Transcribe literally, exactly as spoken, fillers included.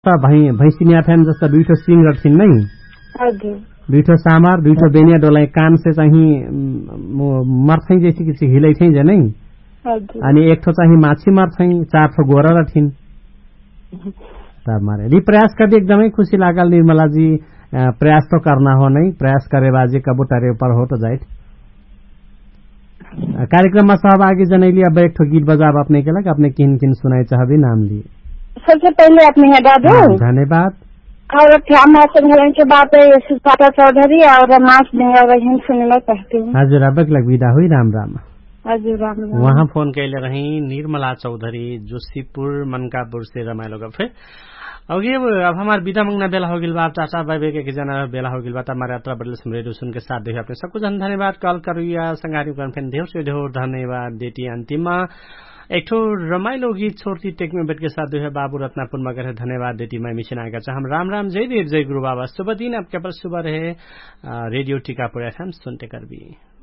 जस्ता भैंसिनिया फैन जस्ता दुईठो सिङ रथिन् नै दुईठो सामर दुईठो बेनिया डोलाई कान से चाहिँ मर्थे जैसी किसी हिलै थे जनै अनि एक ठो चाहिँ माछी मर्थे चार ठो गोरा रथिन् तब मारे री प्रयास करके एकदमै खुशी लागल निर्मला जी प्रयास तो करना हो नहीं प्रयास करे बाजी कबू टरे ऊपर हो तो जाए कार्यक्रम में सहभागी जनैली अब एक ठो गीत बजाब अपने के लग अपने किन किन सुनाई चाहबी नाम लिए सबसे पहले अपने हटा दो धन्यवाद और श्यामा संघलन के बात है सुजाता चौधरी और मास बहन सुनना चाहती हूँ हजुर अब लग विदा हुई राम राम हजुर राम राम वहाँ फोन कैले रही निर्मला चौधरी जोशीपुर मनकापुर से रमाइलो गफे अघि अब हमार विदा मंगना बेला हो गिल बा टाटा बाय बाय के जना बेला हो गिल बा हमारे यात्रा बदल रेडियो सुन के साथ देखिए अपने सबको जन धन्यवाद कॉल करिया संगारी करन फेन ढेर से ढेर धन्यवाद देती अंतिम एक ठो रमाइलो गीत छोड़ती टेक में बैठ के साथ जो है बाबू रत्नापुर मगर है धन्यवाद देती मैं मिशन आएगा चाह हम राम राम जय देव जय गुरु बाबा शुभ दिन आपके पर शुभ रहे रेडियो टीकापुर एफएम सुनते कर भी